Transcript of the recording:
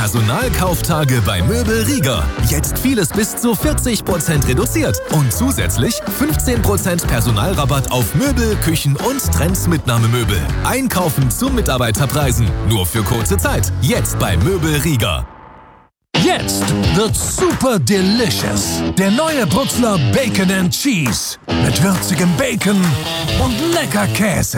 Personalkauftage bei Möbel Rieger. Jetzt vieles bis zu 40% reduziert. Und zusätzlich 15% Personalrabatt auf Möbel, Küchen und Trends-Mitnahmemöbel. Einkaufen zu Mitarbeiterpreisen. Nur für kurze Zeit. Jetzt bei Möbel Rieger. Jetzt wird's super delicious. Der neue Brutzler Bacon and Cheese. Mit würzigem Bacon und lecker Käse.